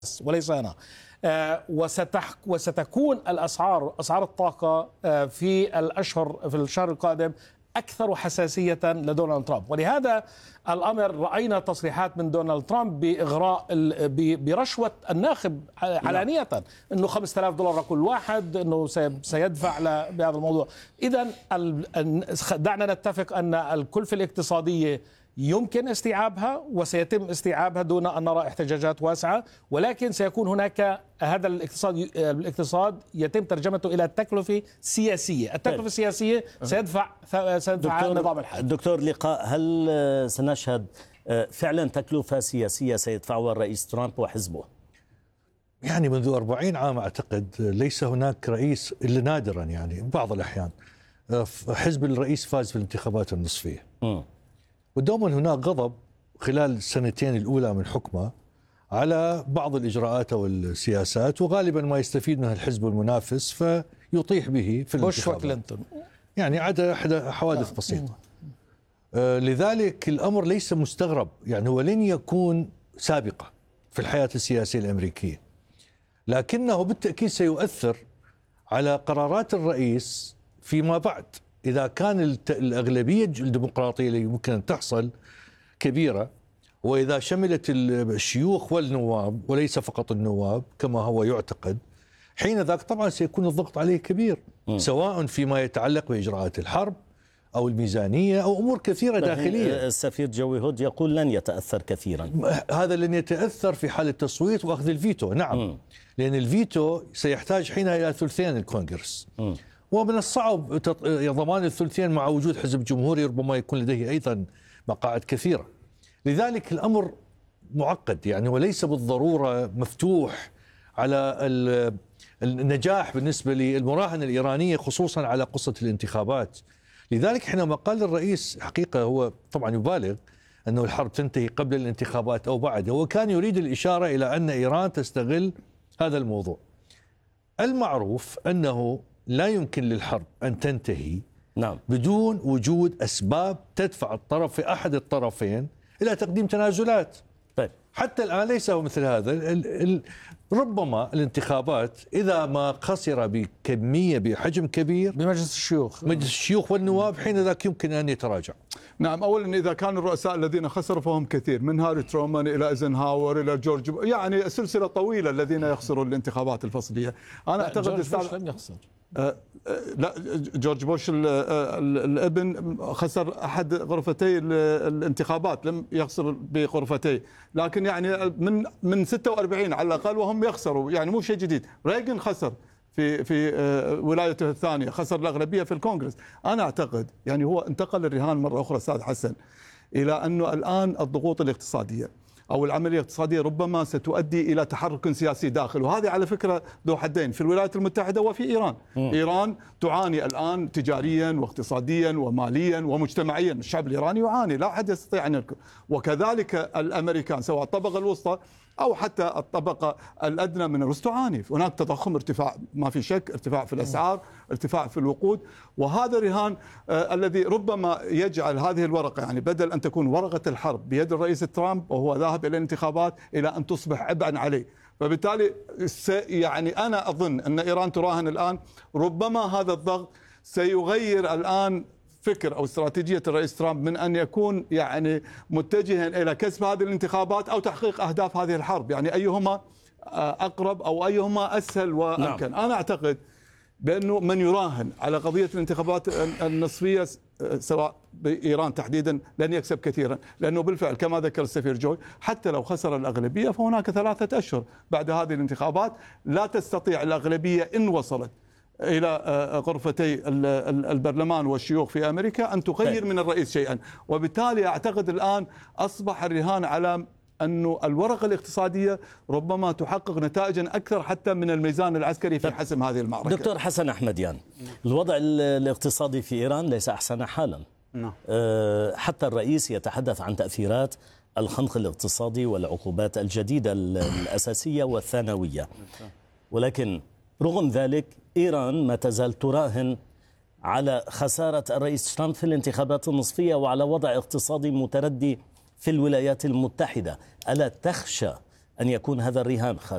وليس أنا. وستكون أسعار الطاقة في الشهر القادم أكثر حساسية لدونالد ترامب. ولهذا الأمر رأينا تصريحات من دونالد ترامب بإغراء برشوة الناخب علانية، أنه $5000 لكل واحد، أنه سيدفع بهذا الموضوع. إذن دعنا نتفق أن الكلفة الاقتصادية يمكن استيعابها وسيتم استيعابها دون أن نرى احتجاجات واسعة، ولكن سيكون هناك هذا الاقتصاد يتم ترجمته إلى تكلفة سياسية. التكلفة السياسية سيدفع النظام الحالي. دكتور لقاء، هل سنشهد فعلا تكلفة سياسية سيدفعها الرئيس ترامب وحزبه؟ يعني منذ 40 عام أعتقد ليس هناك رئيس إلا نادرا، يعني بعض الأحيان حزب الرئيس فاز في الانتخابات النصفية، ودوما هناك غضب خلال السنتين الأولى من حكمه على بعض الإجراءات والسياسات، وغالبا ما يستفيد منها الحزب المنافس فيطيح به في بوش وكلينتون، يعني عدا حوادث بسيطة. لذلك الأمر ليس مستغرب، يعني هو لن يكون سابقة في الحياة السياسية الأمريكية، لكنه بالتأكيد سيؤثر على قرارات الرئيس فيما بعد. إذا كان الأغلبية الديمقراطية اللي ممكن أن تحصل كبيرة، وإذا شملت الشيوخ والنواب وليس فقط النواب كما هو يعتقد، حين ذاك طبعا سيكون الضغط عليه كبير، سواء فيما يتعلق بإجراءات الحرب أو الميزانية أو أمور كثيرة داخلية. السفير جوي هود يقول لن يتأثر كثيرا. هذا لن يتأثر في حال التصويت وأخذ الفيتو، نعم. لأن الفيتو سيحتاج حينها إلى ثلثين الكونغرس، ومن الصعب ضمان الثلثين مع وجود حزب جمهوري ربما يكون لديه أيضا مقاعد كثيرة. لذلك الأمر معقد، يعني وليس بالضرورة مفتوح على النجاح بالنسبة للمراهنة الإيرانية، خصوصا على قصة الانتخابات. لذلك حينما قال الرئيس، حقيقة هو طبعا يبالغ أنه الحرب تنتهي قبل الانتخابات أو بعد، هو كان يريد الإشارة إلى أن إيران تستغل هذا الموضوع. المعروف أنه لا يمكن للحرب أن تنتهي بدون وجود أسباب تدفع الطرف في أحد الطرفين إلى تقديم تنازلات. طيب. حتى الآن ليس هو مثل هذا. ربما الانتخابات إذا ما خسر بكمية بحجم كبير بمجلس الشيوخ والنواب، حين ذاك يمكن أن يتراجع. نعم، أولا إذا كان الرؤساء الذين خسروا فهم كثير، من هاري ترومان إلى ايزنهاور إلى جورج، يعني سلسلة طويلة الذين يخسروا الانتخابات الفصلية. أنا أعتقد جورج بوش لم يخسر. لا، جورج بوش الابن خسر أحد غرفتي الانتخابات، لم يخسر بغرفتي، لكن يعني من 46 على الأقل وهم يخسروا، يعني مو شيء جديد. ريغن خسر في ولايته الثانية، خسر الأغلبية في الكونغرس. أنا أعتقد يعني هو انتقل الرهان مرة أخرى أستاذ حسن إلى أنه الآن الضغوط الاقتصادية أو العملية الاقتصادية ربما ستؤدي إلى تحرك سياسي داخل، وهذه على فكرة ذو حدين في الولايات المتحدة وفي إيران. إيران تعاني الآن تجاريا واقتصاديا وماليا ومجتمعيا، الشعب الإيراني يعاني، لا أحد يستطيع أن يذكر، وكذلك الأمريكان سواء الطبقة الوسطى أو حتى الطبقة الأدنى من الروس تعاني. هناك تضخم، ارتفاع ما في شك، ارتفاع في الأسعار، ارتفاع في الوقود، وهذا الرهان الذي ربما يجعل هذه الورقة، يعني بدل أن تكون ورقة الحرب بيد الرئيس ترامب وهو ذاهب إلى الانتخابات، إلى أن تصبح عبئا عليه. فبالتالي يعني أنا أظن أن إيران تراهن الآن، ربما هذا الضغط سيغير الآن فكر أو استراتيجية الرئيس ترامب من أن يكون يعني متجها إلى كسب هذه الانتخابات أو تحقيق أهداف هذه الحرب، يعني أيهما أقرب أو أيهما أسهل وأمكن. أنا أعتقد بأنه من يراهن على قضية الانتخابات النصفية سواء بإيران تحديدا لن يكسب كثيرا، لأنه بالفعل كما ذكر السفير جوي، حتى لو خسر الأغلبية فهناك 3 أشهر بعد هذه الانتخابات لا تستطيع الأغلبية إن وصلت إلى غرفتي البرلمان والشيوخ في أمريكا أن تغير من الرئيس شيئا. وبالتالي أعتقد الآن أصبح الرهان على أن الورقة الاقتصادية ربما تحقق نتائجا أكثر حتى من الميزان العسكري في حسم هذه المعركة. دكتور حسن أحمديان، الوضع الاقتصادي في إيران ليس أحسن حالا. حتى الرئيس يتحدث عن تأثيرات الخنق الاقتصادي والعقوبات الجديدة الأساسية والثانوية، ولكن رغم ذلك إيران ما تزال تراهن على خسارة الرئيس ترامب في الانتخابات النصفية وعلى وضع اقتصادي متردي في الولايات المتحدة. ألا تخشى أن يكون هذا الرهان خاسر؟